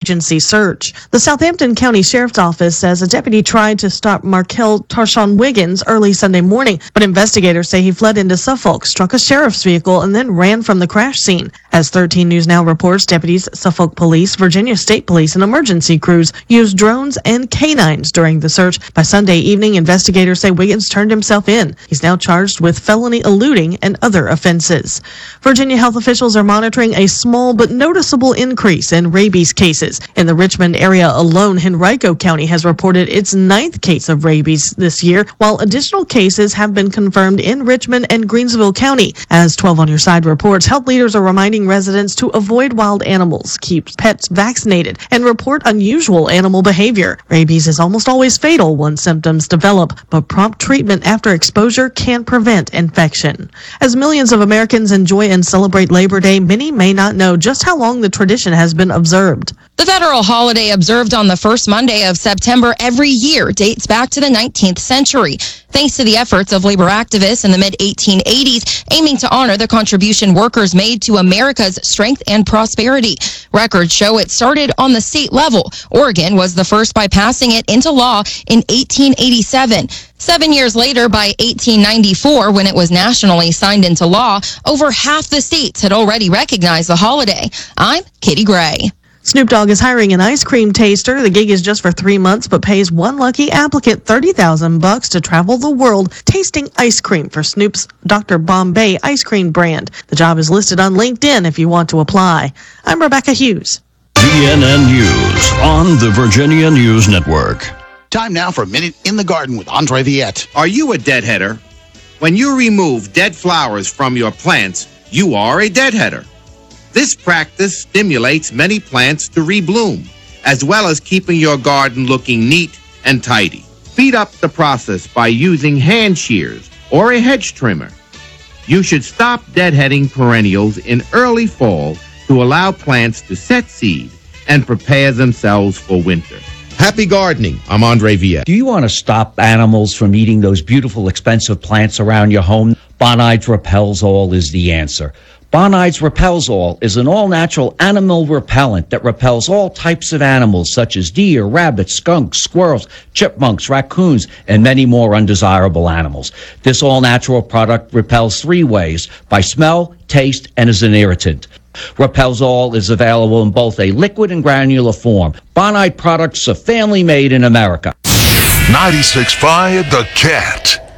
agency search. The Southampton County Sheriff's Office says a deputy tried to stop Markel Tarshawn Wiggins early Sunday morning, but investigators say he fled into Suffolk, struck a sheriff's vehicle, and then ran from the crash scene. As 13 News Now reports, deputies, Suffolk Police, Virginia State Police, and emergency crews used drones and canines during the search. By Sunday evening, investigators say Wiggins turned himself in. He's now charged with felony eluding and other offenses. Virginia health officials are monitoring a small but noticeable increase in rabies cases. In the Richmond area alone, Henrico County has reported its 9th case of rabies this year, while additional cases have been confirmed in Richmond and Greensville County. As 12 on Your Side reports, health leaders are reminding residents to avoid wild animals, keep pets vaccinated, and report unusual animal behavior. Rabies is almost always fatal once symptoms develop, but prompt treatment after exposure can prevent infection. As millions of Americans enjoy and celebrate Labor Day, many may not know just how long the tradition has been observed. The federal holiday observed on the first Monday of September every year dates back to the 19th century, thanks to the efforts of labor activists in the mid-1880s aiming to honor the contribution workers made to America's strength and prosperity. Records show it started on the state level. Oregon was the first by passing it into law in 1887. 7 years later, by 1894, when it was nationally signed into law, over half the states had already recognized the holiday. I'm Katie Gray. Snoop Dogg is hiring an ice cream taster. The gig is just for 3 months, but pays one lucky applicant $30,000 to travel the world tasting ice cream for Snoop's Dr. Bombay ice cream brand. The job is listed on LinkedIn if you want to apply. I'm Rebecca Hughes. VNN News on the Virginia News Network. Time now for a Minute in the Garden with Andre Viette. Are you a deadheader? When you remove dead flowers from your plants, you are a deadheader. This practice stimulates many plants to rebloom, as well as keeping your garden looking neat and tidy. Speed up the process by using hand shears or a hedge trimmer. You should stop deadheading perennials in early fall to allow plants to set seed and prepare themselves for winter. Happy gardening. I'm Andre Viette. Do you want to stop animals from eating those beautiful, expensive plants around your home? Bonides Repels All is the answer. Bonides Repels All is an all-natural animal repellent that repels all types of animals such as deer, rabbits, skunks, squirrels, chipmunks, raccoons, and many more undesirable animals. This all-natural product repels 3 ways: by smell, taste, and as an irritant. Repels All is available in both a liquid and granular form. Bonide products are family made in America. 96.5 The Cat.